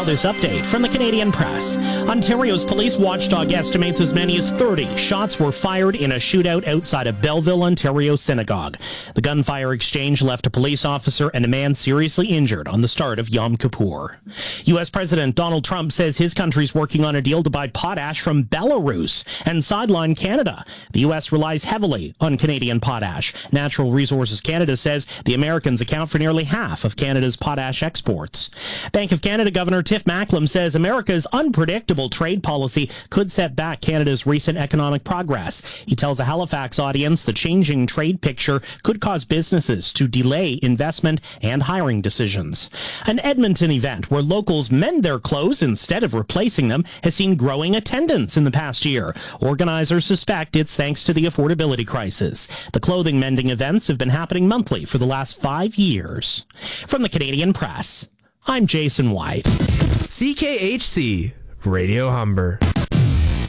this update from the Canadian Press. Ontario's police watchdog estimates as many as 30 shots were fired in a shootout outside of Belleville, Ontario synagogue. The gunfire exchange left a police officer and a man seriously injured on the start of Yom Kippur. U.S. President Donald Trump says his country's working on a deal to buy potash from Belarus and sideline Canada. The U.S. relies heavily on Canadian potash. Natural Resources Canada says the Americans account for nearly half of Canada's potash exports. Bank of Canada Governor Tiff Macklem says America's unpredictable trade policy could set back Canada's recent economic progress. He tells a Halifax audience the changing trade picture could cause businesses to delay investment and hiring decisions. An Edmonton event where locals mend their clothes instead of replacing them has seen growing attendance in the past year. Organizers suspect it's thanks to the affordability crisis. The clothing mending events have been happening monthly for the last 5 years. From the Canadian Press, I'm Jason White. CKHC Radio Humber.